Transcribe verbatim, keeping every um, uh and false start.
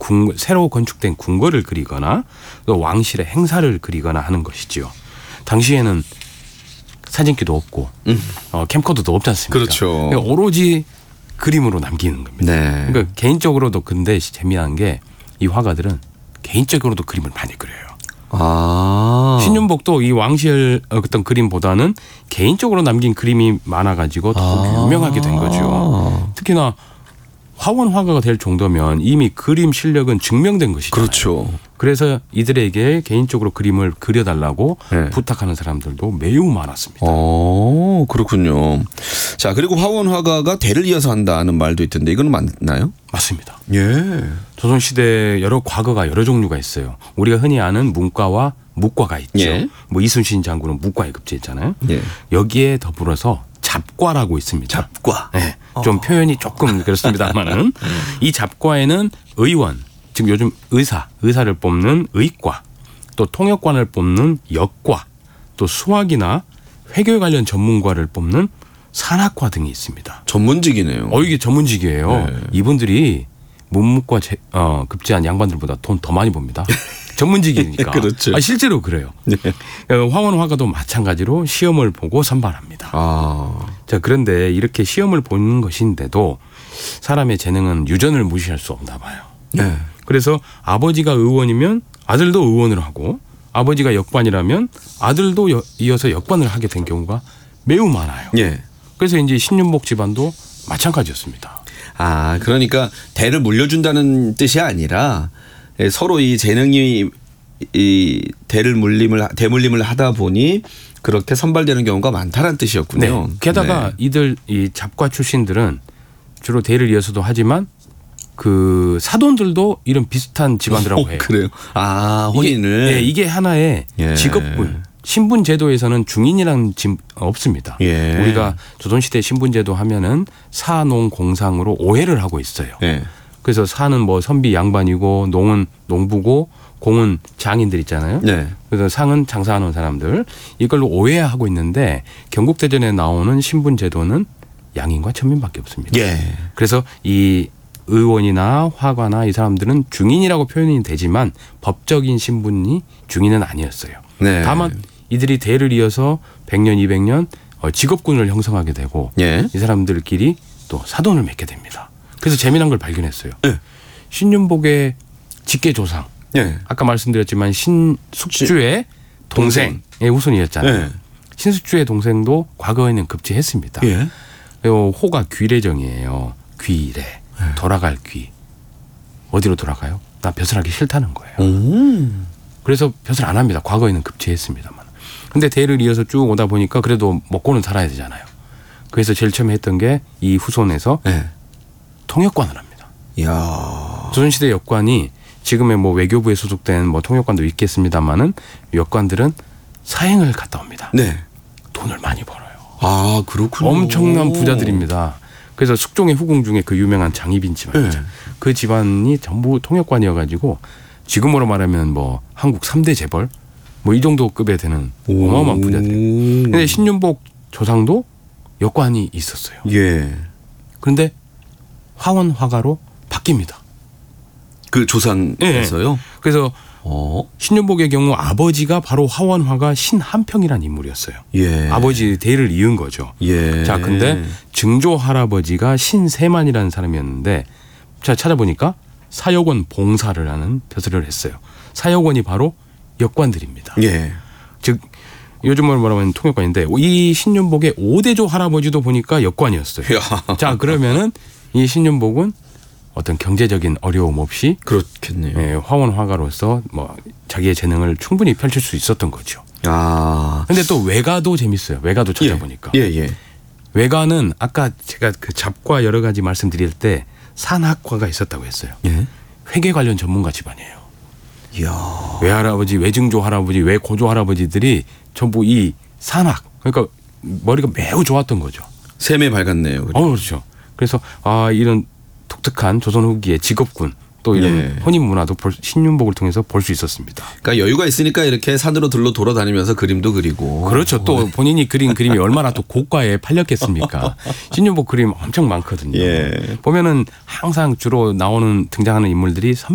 궁, 새로 건축된 궁궐을 그리거나 또 왕실의 행사를 그리거나 하는 것이지요. 당시에는 사진기도 없고 음. 어, 캠코더도 없지 않습니까? 그렇죠. 그러니까 오로지 그림으로 남기는 겁니다. 네. 그러니까 개인적으로도 근데 재미난 게 이 화가들은 개인적으로도 그림을 많이 그려요. 아. 신윤복도 이 왕실 어떤 그림보다는 개인적으로 남긴 그림이 많아가지고 더 아. 유명하게 된 거죠. 특히나 화원 화가가 될 정도면 이미 그림 실력은 증명된 것이잖아요. 그렇죠. 그래서 이들에게 개인적으로 그림을 그려달라고 네. 부탁하는 사람들도 매우 많았습니다. 어, 그렇군요. 자, 그리고 화원 화가가 대를 이어서 한다는 말도 있던데 이건 맞나요? 맞습니다. 예. 조선시대 여러 과거가 여러 종류가 있어요. 우리가 흔히 아는 문과와 무과가 있죠. 예. 뭐 이순신 장군은 무과에 급제했잖아요. 예. 여기에 더불어서 잡과라고 있습니다. 잡과. 네, 좀 어. 표현이 조금 그렇습니다만은 이 잡과에는 의원, 즉 요즘 의사, 의사를 뽑는 의과, 또 통역관을 뽑는 역과, 또 수학이나 회계 관련 전문가를 뽑는 산학과 등이 있습니다. 전문직이네요. 어 이게 전문직이에요. 네. 이분들이 문무과 제, 어, 급제한 양반들보다 돈 더 많이 법니다. 전문직이니까. 그렇죠. 아, 실제로 그래요. 네. 화원 화가도 마찬가지로 시험을 보고 선발합니다. 아. 자, 그런데 이렇게 시험을 보는 것인데도 사람의 재능은 유전을 무시할 수 없나 봐요. 네. 그래서 아버지가 의원이면 아들도 의원을 하고 아버지가 역관이라면 아들도 여, 이어서 역관을 하게 된 경우가 매우 많아요. 예. 그래서 이제 신윤복 집안도 마찬가지였습니다. 아, 그러니까 대를 물려준다는 뜻이 아니라 서로 이 재능이 이 대를 물림을 대물림을 하다 보니 그렇게 선발되는 경우가 많다는 뜻이었군요. 네. 게다가 네. 이들 이 잡과 출신들은 주로 대를 이어서도 하지만 그 사돈들도 이런 비슷한 집안들하고 어, 해요. 그래요. 아, 혼인을. 이게, 네, 이게 하나의 예. 직업군. 신분 제도에서는 중인이라는 집 없습니다. 예. 우리가 조선시대 신분 제도 하면은 사농 공상으로 오해를 하고 있어요. 예. 그래서 사는 뭐 선비 양반이고 농은 농부고 공은 장인들 있잖아요. 네. 그래서 상은 장사하는 사람들 이걸로 오해하고 있는데 경국대전에 나오는 신분 제도는 양인과 천민밖에 없습니다. 예. 그래서 이 의원이나 화가나 이 사람들은 중인이라고 표현이 되지만 법적인 신분이 중인은 아니었어요. 네. 다만 이들이 대를 이어서 백 년, 이백 년 직업군을 형성하게 되고 예. 이 사람들끼리 또 사돈을 맺게 됩니다. 그래서 재미난 걸 발견했어요. 예. 신윤복의 직계 조상, 예. 아까 말씀드렸지만 신숙주의 동생의 후손이었잖아요. 예. 신숙주의 동생도 과거에는 급제했습니다. 예. 그리고 호가 귀래정이에요. 귀래, 돌아갈 귀. 어디로 돌아가요? 나 벼슬하기 싫다는 거예요. 오. 그래서 벼슬 안 합니다. 과거에는 급제했습니다만. 근데 대를 이어서 쭉 오다 보니까 그래도 먹고는 살아야 되잖아요. 그래서 제일 처음에 했던 게 이 후손에서 예. 통역관을 합니다. 이야. 조선시대 역관이 지금의 뭐 외교부에 소속된 뭐 통역관도 있겠습니다만은 역관들은 사행을 갔다 옵니다. 네. 돈을 많이 벌어요. 아, 그렇군요. 엄청난 부자들입니다. 그래서 숙종의 후궁 중에 그 유명한 장희빈 집안이죠. 네. 그 집안이 전부 통역관이어가지고 지금으로 말하면 뭐 한국 삼 대 재벌 뭐 이 정도 급에 되는 어마어마한 부자들. 근데 신윤복 조상도 역관이 있었어요. 예. 그런데 화원 화가로 바뀝니다. 그 조상에서요? 그래서 어. 신윤복의 경우 아버지가 바로 화원 화가 신한평이라는 인물이었어요. 예. 아버지 대를 이은 거죠. 예. 자, 근데 증조 할아버지가 신세만이라는 사람이었는데 자 찾아보니까 사역원 봉사를 하는 벼슬을 했어요. 사역원이 바로 역관들입니다. 예. 즉 요즘으로 말하면 통역관인데 이 신윤복의 오대조 할아버지도 보니까 역관이었어요. 야. 자, 그러면은 이 신윤복은 어떤 경제적인 어려움 없이 그렇겠네요. 예, 화원 화가로서 뭐 자기의 재능을 충분히 펼칠 수 있었던 거죠. 아. 근데 또 외가도 재밌어요. 외가도 찾아보니까. 예, 예. 외가는 아까 제가 그 잡과 여러 가지 말씀드릴 때 산학과가 있었다고 했어요. 예. 회계 관련 전문가 집안이에요. 이야. 외할아버지, 외증조 할아버지, 외고조 할아버지들이 전부 이 산학, 그러니까 머리가 매우 좋았던 거죠. 셈에 밝았네요. 어, 그렇죠. 그래서 아 이런 독특한 조선 후기의 직업군 또 이런 예. 혼인 문화도 볼, 신윤복을 통해서 볼 수 있었습니다. 그러니까 여유가 있으니까 이렇게 산으로 들러 돌아다니면서 그림도 그리고. 그렇죠. 또 본인이 그린 그림이 얼마나 또 고가에 팔렸겠습니까? 신윤복 그림 엄청 많거든요. 예. 보면은 항상 주로 나오는 등장하는 인물들이